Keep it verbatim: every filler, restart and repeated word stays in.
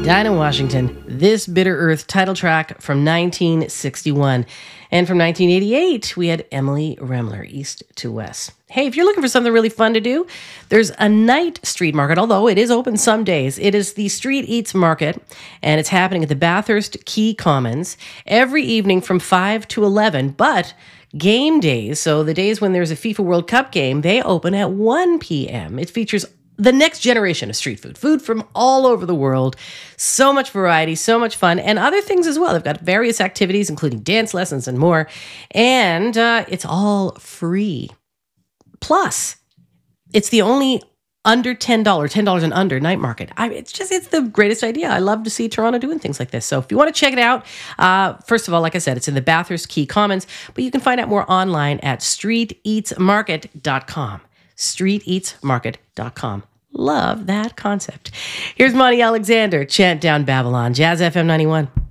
Dinah Washington, This Bitter Earth, title track from nineteen sixty-one. And from nineteen eighty-eight, we had Emily Remler, East to West. Hey, if you're looking for something really fun to do, there's a night street market, although it is open some days. It is the Street Eats Market, and it's happening at the Bathurst Quay Commons every evening from five to eleven. But game days, so the days when there's a FIFA World Cup game, they open at one p.m. It features the next generation of street food, food from all over the world. So much variety, so much fun, and other things as well. They've got various activities, including dance lessons and more. And uh, it's all free. Plus, it's the only under ten dollars, ten dollars and under night market. I, it's just, it's the greatest idea. I love to see Toronto doing things like this. So if you want to check it out, uh, first of all, like I said, it's in the Bathurst Quay Commons, but you can find out more online at street eats market dot com. street eats market dot com. Love that concept. Here's Monty Alexander, Chant Down Babylon, Jazz F M ninety-one.